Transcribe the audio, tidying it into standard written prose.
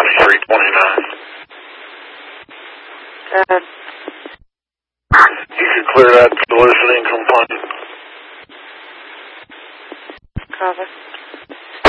9329. Good. You can clear that soliciting complaint. Cover.